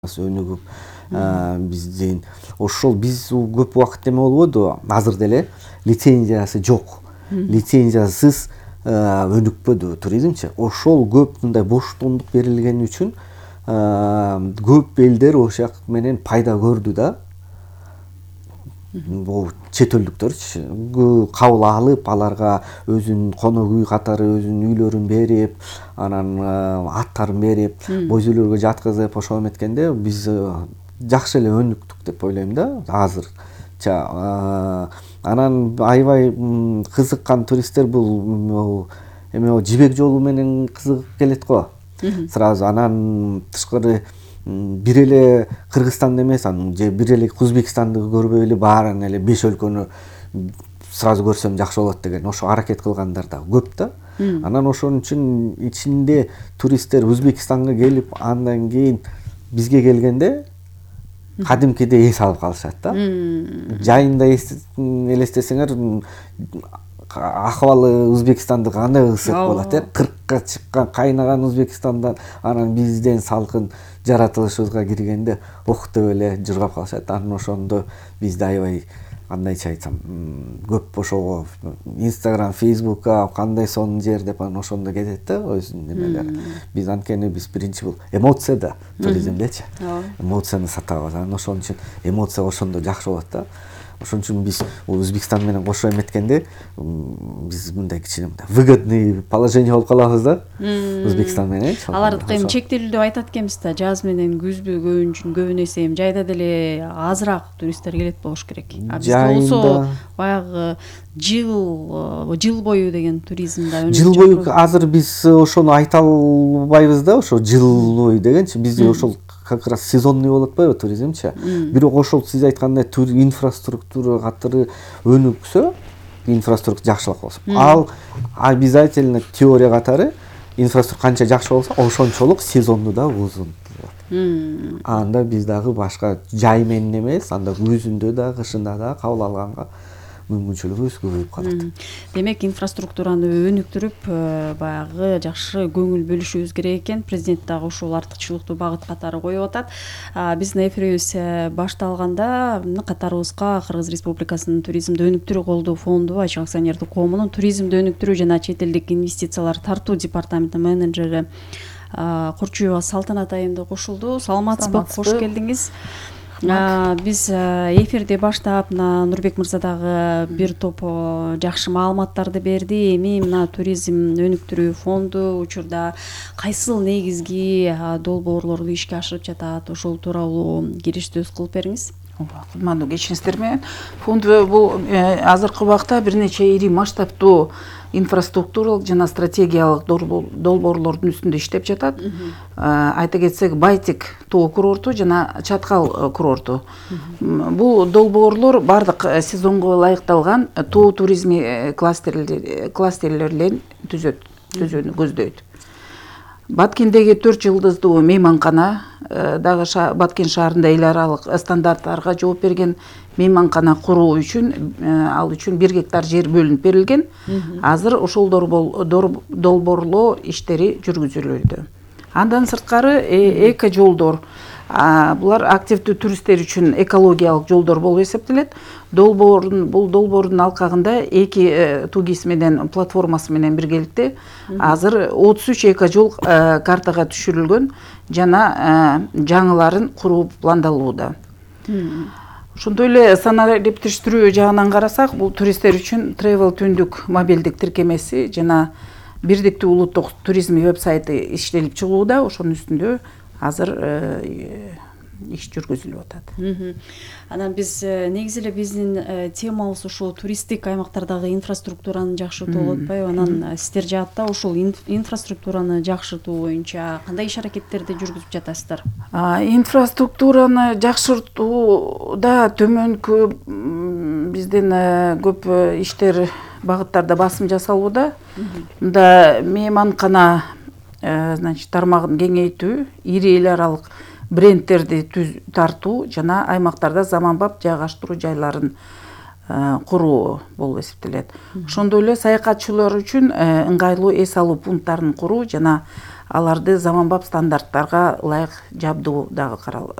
өнүгүп биздин ошол биз көп убакыт эме болбоду, азыр деле лицензиясы жок, лицензиясыз өнүкпөдү туризмчи. Ошол көп мындай боштондук берилгени үчүн көп элдер ошол менен пайда көрдү да. Бул чет элдиктөрчү кабыл алып, аларга өзүнүн конок үй катары өзүнүн үйлөрүн берип, анан аттарын берип, боз үйлөргө жаткызып, ошол эметкенде биз жакшы эле өнүктүк деп ойлойм да азырча. Анан аябай кызыккан туристтер бул эме жибек жолу менен кызыгып келет го. Сразу анан тышкары бир эле Кыргызстанды эмес, же бир эле Өзбекстанды көрбөй эле баарын эле 5 өлкөнү сразу көрсөм жакшы болот деген ошо аракет кылгандар да көп да. Анан ошон үчүн ичинде туристтер Өзбекстанга келип, андан кийин бизге келгенде кадимкидей эс алып калышат да. Жайында элестесеңер, акыбалы Өзбекстанды кандай ысык болот, 40ка чыккан кайнаган Өзбекстандан анан бизден салкын жаратылышыбызга киргенде ох деп эле жыргап калышат. Анан ошондо бизде аябай кандайча айтсам, көп ошого Instagram, Facebookка кандай сонун жер деп анан ошондо кетет да өзүнүн немелери. Биз анткени биринчи бул эмоция да туризмдечи. Эмоцияны сатабыз. Анан ошон үчүн эмоция ошондо жакшы болот да. Ошон үчүн биз Өзбекстан менен кошо эметкенде биз мындай кичине выгодный положение болуп калабыз да Өзбекстан менен. Алардыкы эми чектелүү деп айтат экенбиз да, жаз менен күзбү көбүн эсе эми жайда деле азыраак туристтер келет болуш керек. Бизде болсо баягы жыл бою деген туризмде жыл бою азыр биз ошону айта албайбыз да, ошо жыл бою дегенчи бизде ошол как раз сезонный болуп атпайбы туризмчи. Бирок ошол сиз айткандай инфраструктура катары өнүксө, инфраструктура жакшылап болсо, ал обязательно теория катары инфраструктура канча жакшы болсо, ошончолук сезону да узун болот. Анда биз дагы башка жай менен эмес, анда күзүндө да, кышында да кабыл алганга мүмкүнчүлүгүбүз көбөйүп калат. Демек инфраструктураны өнүктүрүп, баягы жакшы көңүл бөлүшүбүз керек экен. Президент дагы ушул артыкчылыктуу багыт катары коюп атат. Биздин эфирибиз башталганда катарыбызга Кыргыз Республикасынын туризмди өнүктүрүү колдоо фонду ачык акционердик коомунун туризмди өнүктүрүү жана чет элдик инвестициялар тартуу департаментинин менеджери Курчуева Салтанат айымды кошулду. Саламатсызбы, кош келдиңиз. Биз эфирди баштап, Нурбек мырза дагы бир топ жакшы маалыматтарды берди. Эми мына туризм өнүктүрүү фонду учурда кайсыл негизги долбоорлорду ишке ашырып жатат, ошол тууралуу кириш сөз кылып бериңиз. Кутмандуу кечиңиздер менен. Фонд бул азыркы убакта бир нече ири масштабтуу инфраструктуралык жана стратегиялык долбоорлордун үстүндө иштеп жатат. Айта кетсек, Байтик тоо курорту жана Чаткал курорту. Бул долбоорлор бардык сезонго ылайыкталган тоо туризми кластерлерин түзүүнү көздөйт. Баткендеги 4 жылдыздуу мейманкана дагы Баткен шаарында эл аралык стандарттарга жооп берген мейманкана куруу үчүн ал үчүн 1 гектар жер бөлүнүп берилген. Азыр ошол долбоорлоо иштери жүргүзүлүүдө. Андан сырткары эко жолдор, булар активдүү туристтер үчүн экологиялык жолдор болуп эсептелет. Бул долбоордун алкагында эки тугис менен платформасы менен биргеликте азыр 33 эко жол картага түшүрүлгөн жана жаңыларын куруу пландалууда. Ошондой эле санариптештирүү жагынан карасак, бул туристтер үчүн Travel түндүк мобилдик тиркемеси жана бирдиктүү улуттук туризм веб-сайты иштелип чыгууда. Ошонун үстүндө азыр иш жүргүзүлүп атат. Анан биз негизи эле биздин темабыз ушул туристтик аймактардагы инфраструктураны жакшыртуу болуп атпайбы? Анан сиздер жаатта ушул инфраструктураны жакшыртуу боюнча кандай иш аракеттерди жүргүзүп жатасыздар? Инфраструктураны жакшыртууда төмөнкү биздин көп иштер багыттарда басым жасалууда. Мында мейманкана тармагын кеңейтүү, ири эл аралык брендтерди тартуу жана аймактарда заманбап жайгаштыруу жайларын куруу болуп эсептелет. Ошондой эле саякатчылар үчүн ыңгайлуу эс алуу пункттарын куруу жана аларды заманбап стандарттарга ылайык жабдуу дагы